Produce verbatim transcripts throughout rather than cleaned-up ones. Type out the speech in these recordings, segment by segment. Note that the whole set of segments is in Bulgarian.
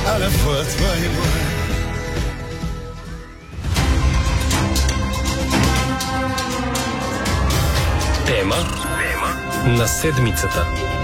à la fois toi et moi. Тема на седмицата.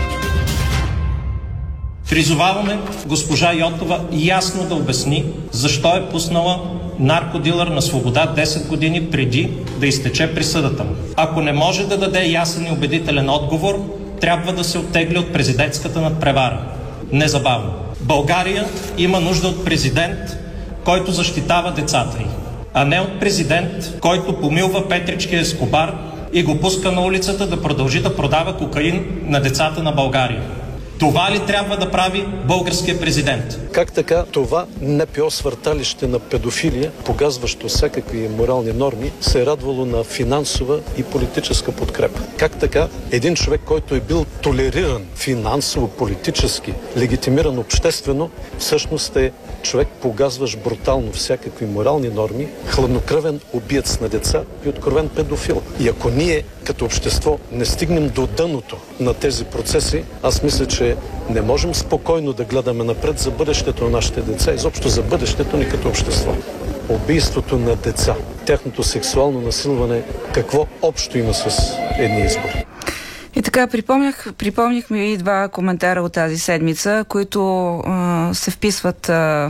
Призоваваме госпожа Йотова ясно да обясни защо е пуснала наркодилър на свобода десет години преди да изтече присъдата му. Ако не може да даде ясен и убедителен отговор, трябва да се оттегли от президентската надпревара. Незабавно. България има нужда от президент, който защитава децата й, а не от президент, който помилва Петрички Ескобар и го пуска на улицата да продължи да продава кокаин на децата на България. Това ли трябва да прави българския президент? Как така това НПО свърталище на педофилия, погазващо всякакви морални норми, се е радвало на финансова и политическа подкрепа? Как така един човек, който е бил толериран финансово, политически, легитимиран обществено, всъщност е човек, погазващ брутално всякакви морални норми, хладнокръвен убиец на деца и откровен педофил. И ако ние като общество не стигнем до дъното на тези процеси, аз мисля, че не можем спокойно да гледаме напред за бъдещето на нашите деца, изобщо за бъдещето ни като общество. Убийството на деца, тяхното сексуално насилване, какво общо има с едни избори? И така, припомнях, припомнихме и два коментара от тази седмица, които а, се вписват, а,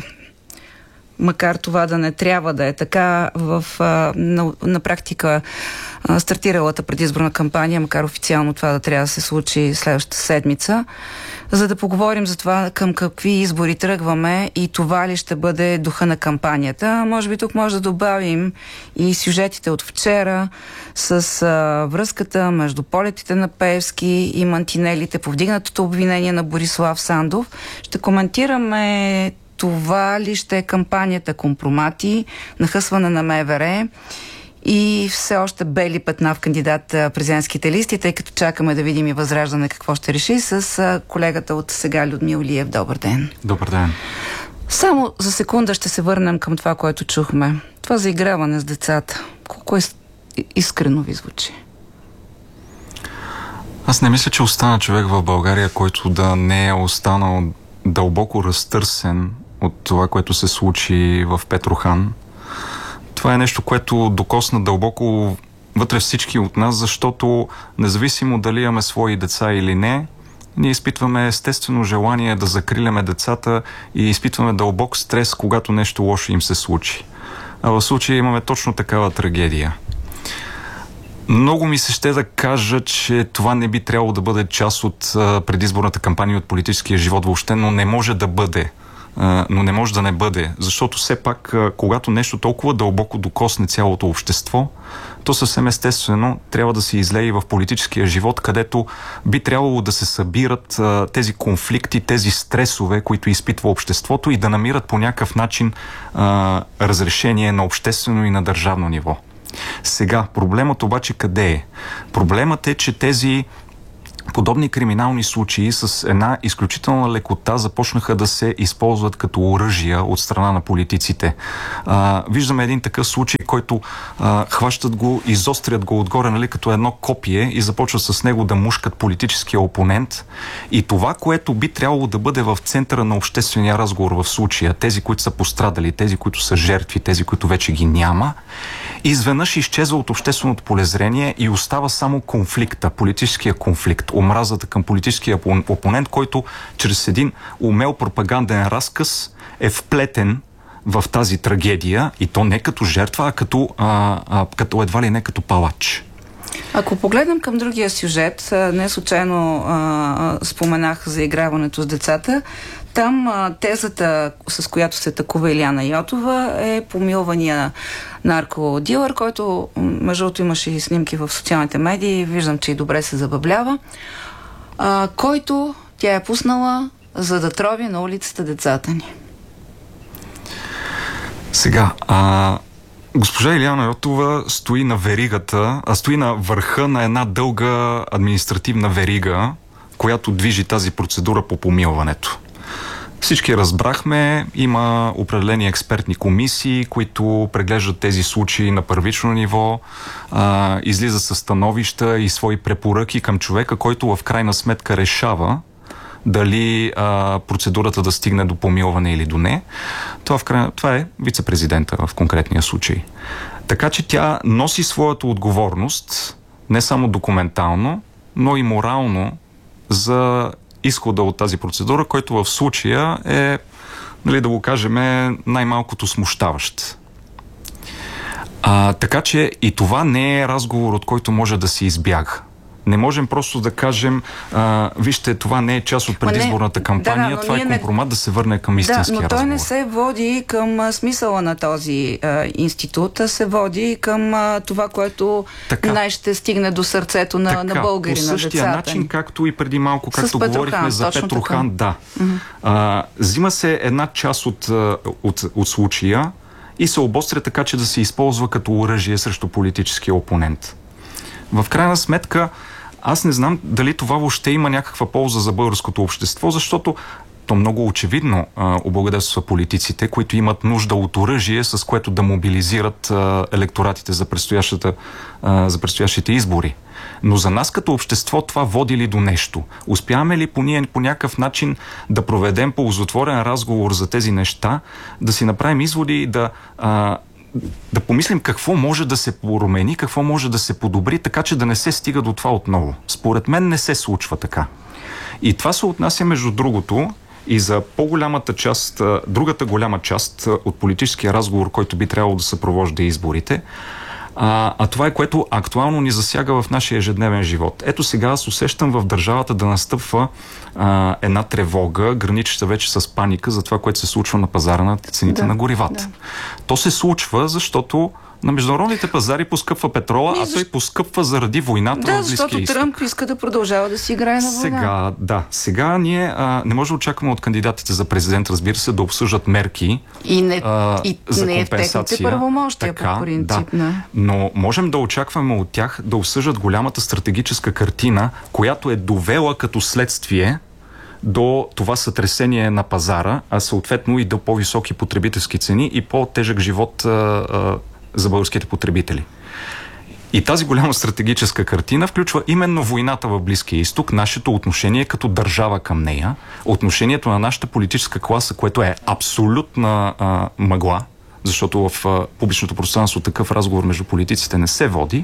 макар това да не трябва да е така, в, а, на, на практика а, стартиралата предизборна кампания, макар официално това да трябва да се случи следващата седмица, за да поговорим за това към какви избори тръгваме и това ли ще бъде духа на кампанията. Може би тук може да добавим и сюжетите от вчера с а, връзката между полетите на Пеевски и мантинелите, повдигнатото обвинение на Борислав Сандов. Ще коментираме това ли ще е кампанията компромати, нахъсване на МВР и все още бели петна в кандидат президентските листи, тъй като чакаме да видим и Възраждане какво ще реши с колегата от сега Людмил Илиев. Добър ден. Добър ден. Само за секунда ще се върнем към това, което чухме. Това заиграване с децата. Колко е искрено ви звучи? Аз не мисля, че остана човек в България, който да не е останал дълбоко разтърсен от това, което се случи в Петрохан. Това е нещо, което докосна дълбоко вътре всички от нас, защото независимо дали имаме свои деца или не, ние изпитваме естествено желание да закриляме децата и изпитваме дълбок стрес, когато нещо лошо им се случи. А в случая имаме точно такава трагедия. Много ми се ще да кажа, че това не би трябвало да бъде част от а, предизборната кампания, от политическия живот въобще, но не може да бъде. А, но не може да не бъде, защото все пак, а, когато нещо толкова дълбоко докосне цялото общество, то съвсем естествено трябва да се излее в политическия живот, където би трябвало да се събират а, тези конфликти, тези стресове, които изпитва обществото и да намират по някакъв начин а, разрешение на обществено и на държавно ниво. Сега, проблемът обаче къде е? Проблемът е, че тези подобни криминални случаи с една изключителна лекота започнаха да се използват като оръжия от страна на политиците. А, виждаме един такъв случай, който а, хващат го, изострят го отгоре, нали, като едно копие и започват с него да мушкат политическия опонент. И това, което би трябвало да бъде в центъра на обществения разговор в случая, тези, които са пострадали, тези, които са жертви, тези, които вече ги няма, изведнъж изчезва от общественото полезрение и остава само конфликта, политическия конфликт, омразата към политическия опонент, който чрез един умел пропаганден разказ е вплетен в тази трагедия и то не като жертва, а като, а, а, като едва ли не като палач. Ако погледнем към другия сюжет, не случайно а, споменах за играването с децата, там а, тезата, с която се атакува Илияна Йотова, е помилвания наркодилър, който, между другото, имаше и снимки в социалните медии, виждам, че и добре се забавлява, а, който тя е пуснала, за да трови на улицата децата ни. Сега, а... госпожа Илияна Йотова стои на веригата, а стои на върха на една дълга административна верига, която движи тази процедура по помилването. Всички разбрахме, има определени експертни комисии, които преглеждат тези случаи на първично ниво, а, излиза със становища и свои препоръки към човека, който в крайна сметка решава дали а, процедурата да стигне до помилване или до не. Това, в край... Това е вице-президента в конкретния случай. Така че тя носи своята отговорност не само документално, но и морално за изхода от тази процедура, който в случая е, нали, да го кажем, най-малкото смущаващ. А, така че и това не е разговор, от който може да се избяга. Не можем просто да кажем, а, вижте, това не е част от предизборната кампания, да, да, това е компромат не... да се върне към истинския разговор. Да, но той разговор. Не се води към а, смисъла на този а, институт, а се води към а, това, което така, най- ще стигне до сърцето на, така, на българина, по същия децата. начин, както и преди малко, както говорихме за Петрохан, да. Mm-hmm. А, взима се една част от, от, от случая и се обостря така, че да се използва като оръжие срещу политическия опонент. В крайна сметка, аз не знам дали това въобще има някаква полза за българското общество, защото то много очевидно а, облагодетелства политиците, които имат нужда от оръжие, с което да мобилизират а, електоратите за, предстоящата, а, за предстоящите избори. Но за нас като общество това води ли до нещо? Успяваме ли по, ние, по някакъв начин да проведем ползотворен разговор за тези неща, да си направим изводи и да... А, да помислим какво може да се промени, какво може да се подобри, така че да не се стига до това отново. Според мен не се случва така. И това се отнася, между другото, и за по-голямата част, другата голяма част от политическия разговор, който би трябвало да съпровожда изборите, а, а това е, което актуално ни засяга в нашия ежедневен живот. Ето сега аз усещам в държавата да настъпва а, една тревога, граничеща вече с паника за това, което се случва на пазара на цените да, на горивата. Да. То се случва, защото на международните пазари поскъпва петрола, а той поскъпва заради войната да, в Близкия изток. Да, защото Тръмп иска да продължава да си играе на война. Сега, да. Сега ние а, не може да очакваме от кандидатите за президент, разбира се, да обсъждат мерки и не, а, и за не компенсация. е в техните първомощия, така, по принцип. Да. Но можем да очакваме от тях да обсъждат голямата стратегическа картина, която е довела като следствие до това сътресение на пазара, а съответно и до по-високи потребителски цени и по-тежък живот а, а, за българските потребители. И тази голяма стратегическа картина включва именно войната в Близкия изток, нашето отношение като държава към нея, отношението на нашата политическа класа, което е абсолютна а, мъгла, защото в а, публичното пространство такъв разговор между политиците не се води,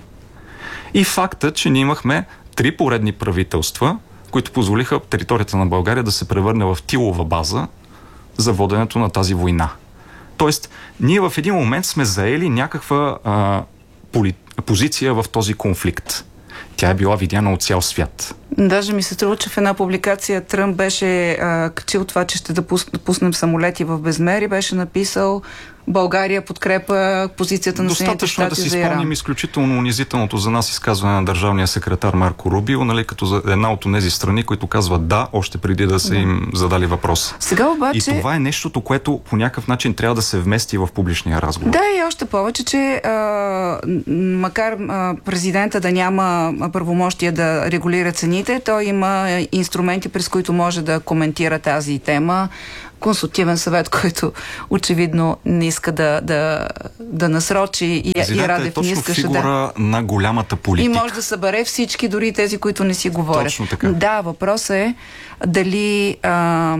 и факта, че ние имахме три поредни правителства, които позволиха територията на България да се превърне в тилова база за воденето на тази война. Тоест, ние в един момент сме заели някаква а, поли... позиция в този конфликт. Тя е била видяна от цял свят. Даже ми се струва, че в една публикация Тръмп беше а, качил това, че ще да пуснем самолети в безмери, беше написал: България подкрепа позицията на Съединените щати за Иран. Достатъчно да си спомним изключително унизителното за нас изказване на държавния секретар Марко Рубио, нали, като за една от тези страни, които казват да, още преди да са да. им задали въпрос. Сега обаче... И това е нещото, което по някакъв начин трябва да се вмести в публичния разговор. Да, и още повече, че а, макар а, президента да няма правомощия да регулира цените, той има инструменти, през които може да коментира тази тема. Консултативен съвет, който очевидно не иска да, да, да насрочи и, и Радев не искаше фигура да... на голямата политика. И може да събере всички, дори тези, които не си говорят. Точно така. Да, въпросът е дали а,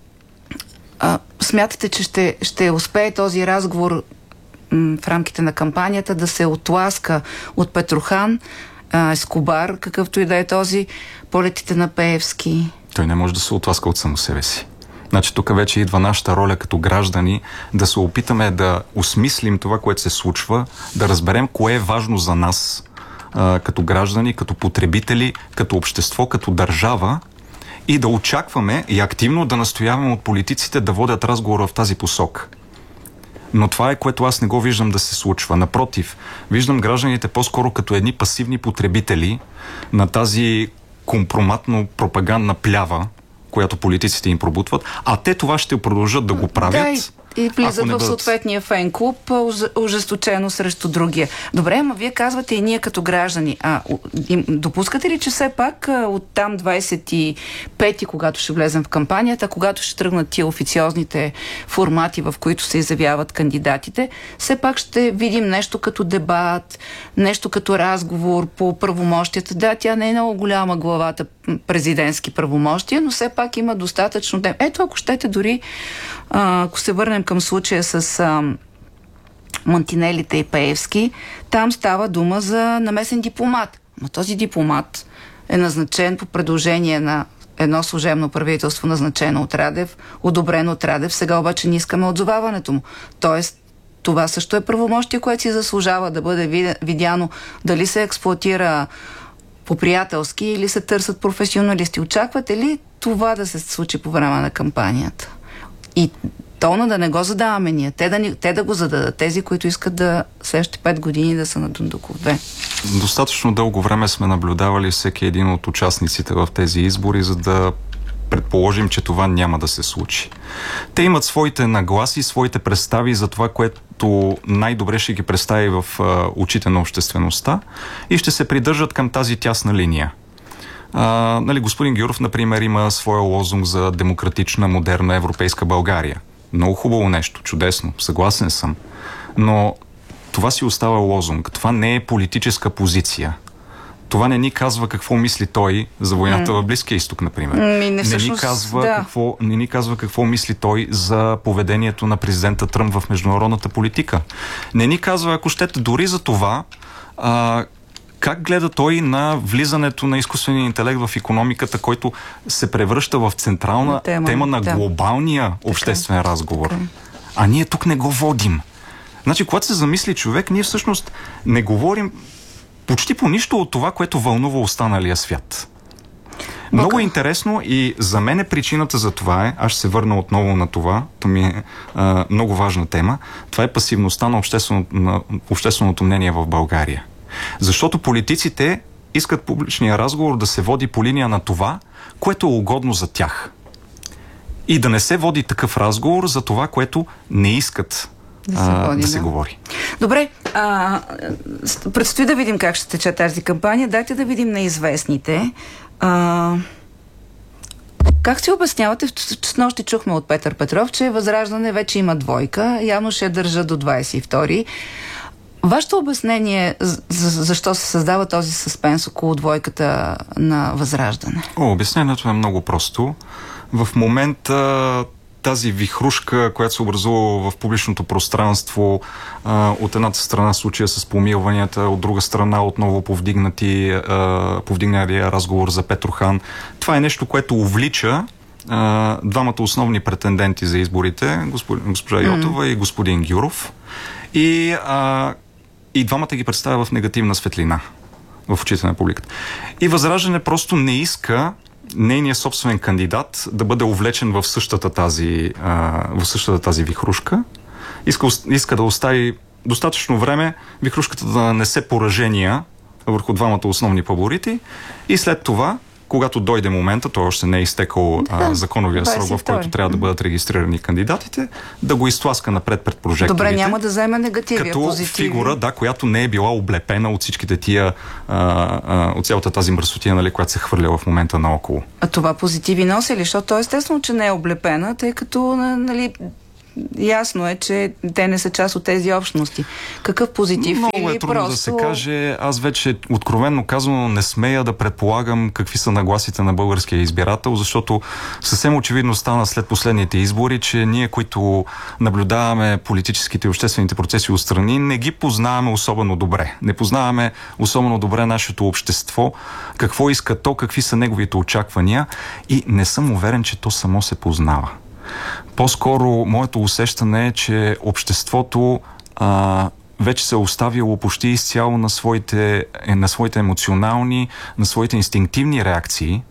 а, смятате, че ще, ще успее този разговор м, в рамките на кампанията да се отласка от Петрохан, а, Ескобар, какъвто и да е този, полетите на Пеевски. Той не може да се отласка от само себе си. Значи тук вече идва нашата роля като граждани да се опитаме да осмислим това, което се случва, да разберем кое е важно за нас а, като граждани, като потребители, като общество, като държава, и да очакваме и активно да настояваме от политиците да водят разговора в тази посока. Но това е, което аз не го виждам да се случва. Напротив, виждам гражданите по-скоро като едни пасивни потребители на тази компроматно-пропагандна плява, която политиците им пробутват, а те това ще продължат да го правят. Да, и, и влизат в бъдат... съответния фен-клуб, ожесточено срещу другия. Добре, ама вие казвате и ние като граждани. А допускате ли, че все пак от там двадесет и пети, когато ще влезем в кампанията, когато ще тръгнат тия официозните формати, в които се изявяват кандидатите, все пак ще видим нещо като дебат, нещо като разговор по правомощията. Да, тя не е много голяма главата президентски правомощия, но все пак има достатъчно... Ето, ако щете дори, а, ако се върнем към случая с а, Мантинелите и Пеевски, там става дума за намесен дипломат. Но този дипломат е назначен по предложение на едно служебно правителство, назначено от Радев, одобрено от Радев, сега обаче не искаме отзоваването му. Тоест, това също е правомощие, което си заслужава да бъде видяно дали се експлоатира по-приятелски или се търсят професионалисти. Очаквате ли това да се случи по време на кампанията? И тона да не го задаваме ние, те да, ни, те да го зададат, тези, които искат да следващите пет години да са на Дондуков две. Достатъчно дълго време сме наблюдавали всеки един от участниците в тези избори, за да предположим, че това няма да се случи. Те имат своите нагласи, своите представи за това, което най-добре ще ги представи в а, очите на обществеността и ще се придържат към тази тясна линия. А, нали, господин Гюров, например, има своя лозунг за демократична, модерна европейска България. Много хубаво нещо, чудесно, съгласен съм. Но това си остава лозунг. Това не е политическа позиция. Това не ни казва какво мисли той за войната mm. в Близкия изток, например. Mm, не, всъщност, не, ни казва да. какво, не ни казва какво мисли той за поведението на президента Тръмп в международната политика. Не ни казва, ако щете, дори за това, а, как гледа той на влизането на изкуствения интелект в икономиката, който се превръща в централна тема, тема на да. глобалния обществен така. разговор. Така. А ние тук не го водим. Значи, когато се замисли човек, ние всъщност не говорим почти по нищо от това, което вълнува останалия свят. Много okay. интересно и за мен е причината за това е, аз ще се върна отново на това, то ми е а, много важна тема, това е пасивността на, обществено, на общественото мнение в България. Защото политиците искат публичния разговор да се води по линия на това, което е угодно за тях. И да не се води такъв разговор за това, което не искат да се, а, води, да се да. говори. Добре, а, предстои да видим как ще тече тази кампания. Дайте да видим неизвестните. А, как си обяснявате, с нощи чухме от Петър Петров, че Възраждане вече има двойка, явно ще я държа до двадесет и втори. Вашето обяснение за, защо се създава този съспенс около двойката на Възраждане? О, обяснението е много просто. В момента тази вихрушка, която се образува в публичното пространство, а, от едната страна случая с помилванията, от друга страна отново повдигнати, а, повдигналия разговор за Петрохан. Това е нещо, което увлича а, двамата основни претенденти за изборите, госпожа Йотова mm. и господин Гюров. И, а, и двамата ги представя в негативна светлина в очите на публиката. И Възраждане просто не иска нейният собствен кандидат да бъде увлечен в същата тази, а, в същата тази вихрушка. Иска, иска да остави достатъчно време вихрушката да нанесе поражения върху двамата основни фаворити и след това, когато дойде момента, той още не е изтекал да, а, законовия срок, в който трябва да бъдат регистрирани кандидатите, да го изтласка напред пред прожекторите. Добре, няма да вземе негативи, като позитиви. Фигура, да, която не е била облепена от всичките тия, а, а, от цялата тази мръсотия, нали, която се хвърля в момента наоколо. А това позитиви носи ли? Защото естествено, че не е облепена, тъй като, нали, ясно е, че те не са част от тези общности. Какъв позитив? Много или е трудно просто... да се каже. Аз вече откровенно казано не смея да предполагам какви са нагласите на българския избирател, защото съвсем очевидно стана след последните избори, че ние, които наблюдаваме политическите и обществените процеси отстрани, не ги познаваме особено добре. Не познаваме особено добре нашето общество, какво иска то, какви са неговите очаквания и не съм уверен, че то само се познава. По-скоро моето усещане е, че обществото а, вече се е оставило почти изцяло на своите, на своите емоционални, на своите инстинктивни реакции,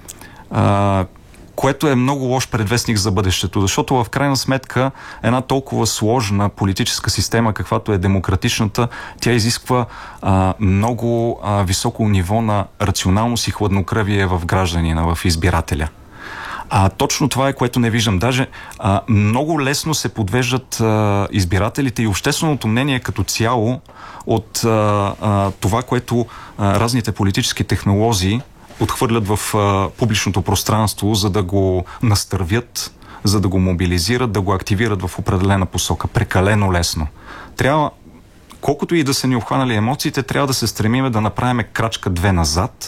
а, което е много лош предвестник за бъдещето, защото в крайна сметка една толкова сложна политическа система, каквато е демократичната, тя изисква а, много а, високо ниво на рационалност и хладнокръвие в гражданина, в избирателя. А точно това е, което не виждам. Даже а, много лесно се подвеждат а, избирателите и общественото мнение като цяло от а, а, това, което а, разните политически технологии отхвърлят в а, публичното пространство, за да го настървят, за да го мобилизират, да го активират в определена посока. Прекалено лесно. Трябва, колкото и да са ни обхванали емоциите, трябва да се стремиме да направим крачка две назад,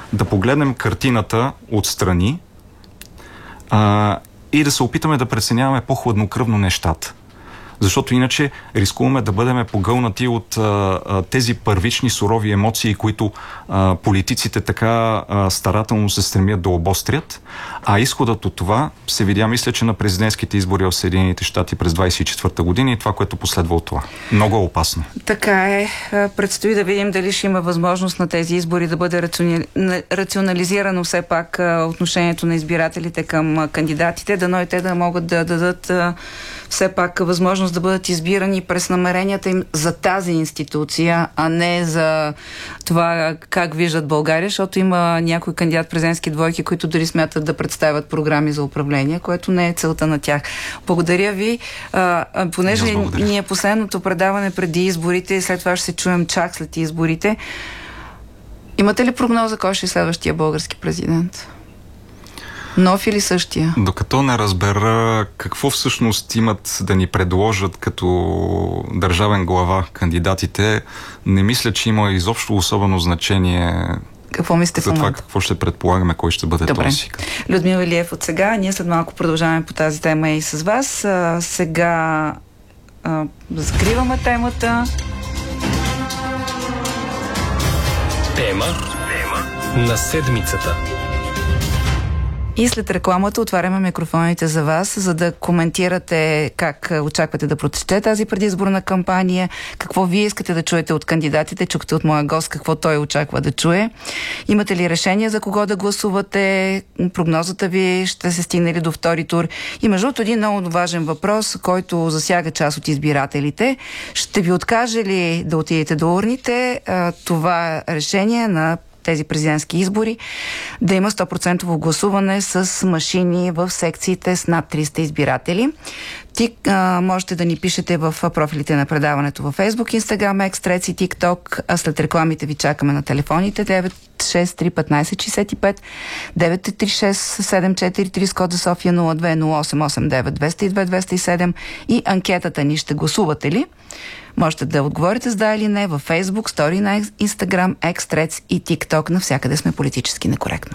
да погледнем картината отстрани а, и да се опитаме да преценяваме по-хладнокръвно нещата. Защото иначе рискуваме да бъдем погълнати от а, а, тези първични сурови емоции, които а, политиците така а, старателно се стремят да обострят. А изходът от това се видя, мисля, че на президентските избори в Съединените щати през двадесет и четвърта година и това, което последва от това. Много е опасно. Така е. Предстои да видим дали ще има възможност на тези избори да бъде рациона... рационализирано все пак отношението на избирателите към кандидатите, дано и те да могат да дадат все пак възможност да бъдат избирани през намеренията им за тази институция, а не за това как виждат България, защото има някои кандидат-президентски двойки, които дори смятат да представят програми за управление, което не е целта на тях. Благодаря ви. А, понеже ни е последното предаване преди изборите и след това ще се чуем чак след изборите, имате ли прогноза кой ще е следващия български президент? Нов или същия? Докато не разбера какво всъщност имат да ни предложат като държавен глава кандидатите, не мисля, че има изобщо особено значение какво мислите за това какво ще предполагаме, кой ще бъде Добре. този. Людмила Илиев от сега. Ние след малко продължаваме по тази тема и с вас. А, сега а, закриваме темата. Тема на седмицата. И след рекламата отваряме микрофоните за вас, за да коментирате как очаквате да протече тази предизборна кампания, какво вие искате да чуете от кандидатите, чухте от моя гост какво той очаква да чуе. Имате ли решение за кого да гласувате? Прогнозата ви ще се стигне ли до втори тур? И между другото един много важен въпрос, който засяга част от избирателите. Ще ви откаже ли да отидете до урните това решение на тези президентски избори, да има сто процента гласуване с машини в секциите с над триста избиратели. Тик, а, можете да ни пишете в профилите на предаването във Facebook, Instagram, X, Threads и TikTok, а след рекламите ви чакаме на телефоните девет шест три петнайсет шейсет и пет, девет три шест седем четири три с код за София нула две нула осем осем девет двеста и две двеста и седем и анкетата ни ще гласувате ли? Можете да отговорите с да или не във Facebook, Story на Instagram, X, Threads и TikTok. Навсякъде сме политически некоректно.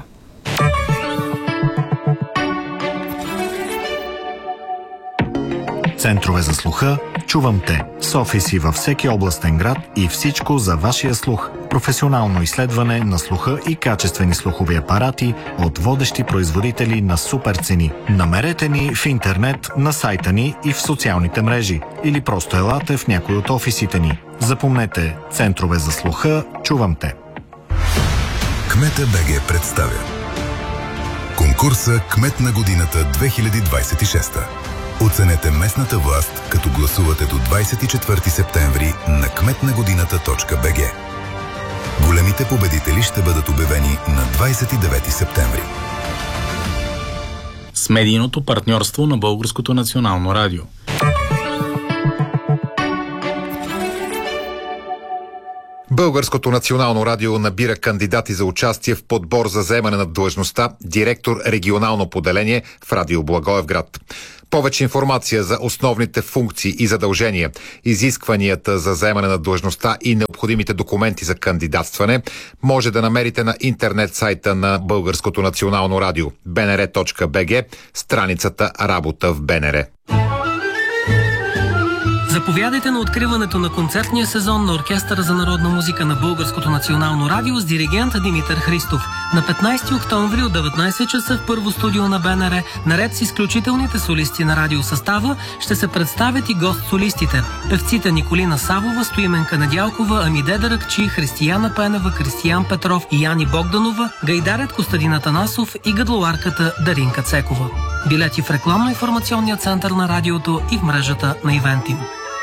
Центрове за слуха «Чувам те» с офиси във всеки областен град и всичко за вашия слух. Професионално изследване на слуха и качествени слухови апарати от водещи производители на супер цени. Намерете ни в интернет, на сайта ни и в социалните мрежи. Или просто елате в някой от офисите ни. Запомнете «Центрове за слуха «Чувам те». Кмета БГ представя конкурса Кмет на годината две хиляди двайсет и шеста. Оценете местната власт, като гласувате до двайсет и четвърти септември на кметнагодината точка би джи. Големите победители ще бъдат обявени на двайсет и девети септември. С медийното партньорство на Българското национално радио. Българското национално радио набира кандидати за участие в подбор за заемане на длъжността директор регионално поделение в Радио Благоевград. Повече информация за основните функции и задължения, изискванията за заемане на длъжността и необходимите документи за кандидатстване може да намерите на интернет сайта на Българското национално радио би ен ар точка би джи, страницата Работа в БНР. Заповядайте на откриването на концертния сезон на Оркестъра за народна музика на Българското национално радио с диригент Димитър Христов. На петнайсети октомври от деветнайсет часа в първо студио на БНР, наред с изключителните солисти на радиосъстава, ще се представят и гост-солистите. Певците Николина Савова, Стоименка Недялкова, Амиде Даракчи, Християна Пенева, Кристиян Петров и Яни Богданова, гайдарят Костадин Атанасов и гадлоарката Даринка Цекова. Билети в рекламно-информационния център на радиото и в мрежата на Ивентим.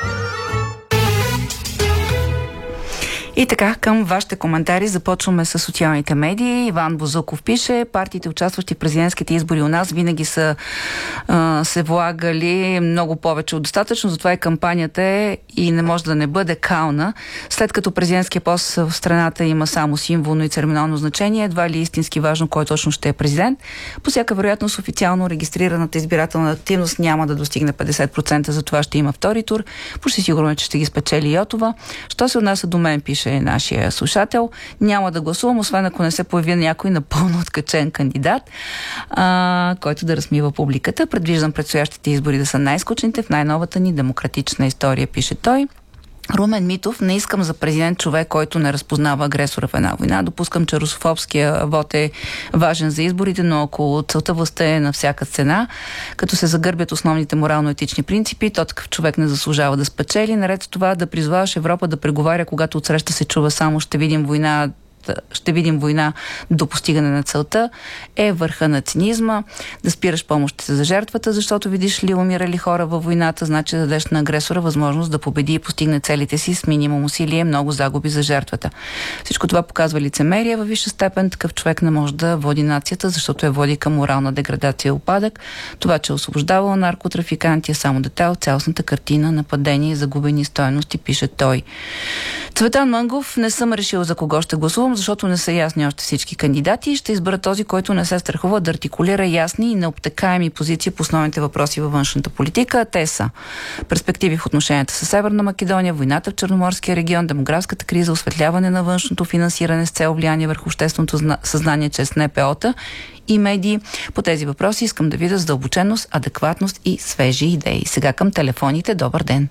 И така, към вашите коментари започваме с социалните медии. Иван Бозуков пише: партиите, участващи в президентските избори у нас, винаги са а, се влагали много повече от достатъчно, затова и кампанията е и не може да не бъде кална. След като президентския пост в страната има само символно и церемониално значение, едва ли истински важно кой точно ще е президент. По всяка вероятност официално регистрираната избирателна активност няма да достигне петдесет процента, за това ще има втори тур. Почти сигурно е, че ще ги спечели Йотова. Що се отнася до мен, пише пише нашия слушател. Няма да гласувам, освен ако не се появи някой напълно откачен кандидат, а, който да размива публиката. Предвиждам предстоящите избори да са най-скучните в най-новата ни демократична история, пише той. Румен Митов: не искам за президент човек, който не разпознава агресора в една война. Допускам, че русофобския вод е важен за изборите, но ако целта властта е на всяка цена, като се загърбят основните морално-етични принципи, то такъв човек не заслужава да спечели. Наред с това да призваваш Европа да преговаря, когато отсреща се чува само ще видим война, ще видим война до постигане на целта, е върха на цинизма. Да спираш помощите за жертвата, защото видиш ли умирали хора във войната, значи да дадеш на агресора възможност да победи и постигне целите си с минимум усилие, много загуби за жертвата. Всичко това показва лицемерие във висша степен. Такъв човек не може да води нацията, защото я води към морална деградация и упадък. Това, че е освобождавал наркотрафиканти, е само детайл, цялостната картина, нападение и загубени стойности, пише той. Цветан Мънгов: не съм решил за кого ще гласувам, защото не са ясни още всички кандидати. Ще избера този, който не се страхува да артикулира ясни и необтекаеми позиции по основните въпроси във външната политика. Те са перспективи в отношенията с Северна Македония, войната в Черноморския регион, демографската криза, осветляване на външното финансиране с цел влияние върху общественото съзнание чрез Н П О-та и медии. По тези въпроси искам да видя задълбоченост, адекватност и свежи идеи. Сега към телефоните. Добър ден!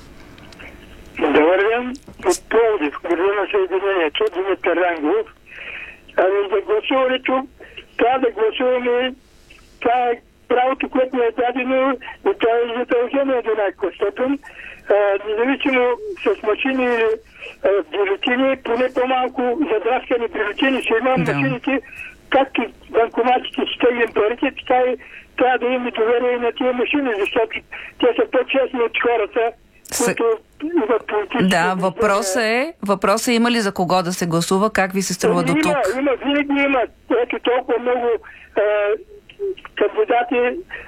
Добър ден, от Пловдив, града на Съединението, Димитър Рангов. Ами за гласуването, трябва да гласуваме, това е правото, което е дадено, и това е задължение до някаква степен. Независимо с машини или бюлетини, поне по-малко задраскани бюлетини, ще имам да. Машините, както банкоматите ще стегнем парите, така и трябва да имаме доверие на тия машини, защото те са по-честни от хората, които имат политически... Да, въпросът е, въпросът е има ли за кого да се гласува, как ви се струва до тук? Има, има, винаги има. Ето толкова много е, кандидати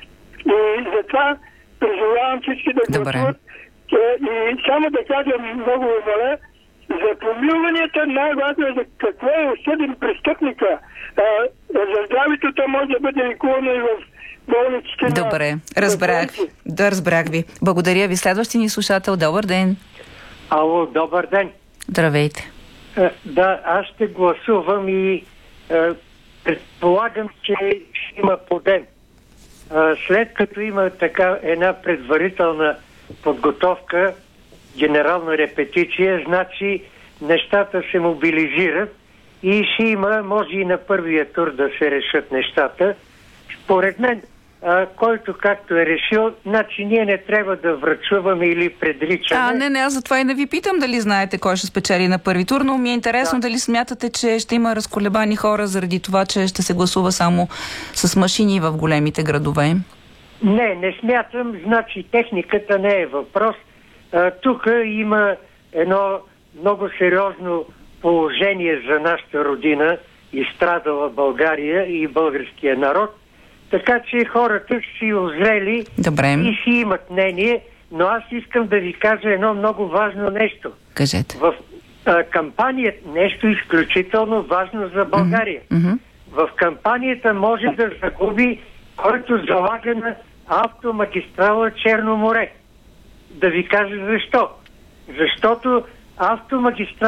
и затова призовавам всички да гласуват. Е, и само да кажа много моля, за помилванията най-важно е за какво е осъден престъпника. Е, за здравето то може да бъде лекувано и в болниците. Добре, разбрах ви. Да, разбрах ви. Благодаря ви. Следващи ни слушател, добър ден. Ало, добър ден. Здравейте. Е, да, аз ще гласувам и е, предполагам, че ще има подем. Е, след като има така една предварителна подготовка, генерална репетиция, значи нещата се мобилизират и ще има, може и на първия тур да се решат нещата. Според мен, а, който както е решил, значи ние не трябва да връчуваме или предричаме. А, не, не, аз затова и не ви питам дали знаете кой ще спечели на първи тур, но ми е интересно да. Дали смятате, че ще има разколебани хора заради това, че ще се гласува само с машини в големите градове? Не, не смятам. Значи техниката не е въпрос. А, тук има едно много сериозно положение за нашата родина, изстрадала България и българския народ. Така че хората си озрели Добре. И си имат мнение, но аз искам да ви кажа едно много важно нещо. Кажете. В а, кампанията, нещо изключително важно за България. Mm-hmm. В кампанията може да загуби който залага на автомагистрала Черно море. Да ви кажа защо. Защото автомагистрала